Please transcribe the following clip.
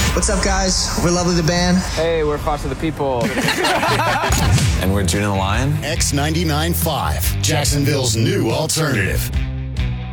What's up, guys? We're Lovely the Band. Hey, we're Foster the People. And we're June and the Lion. X99.5, Jacksonville's new alternative.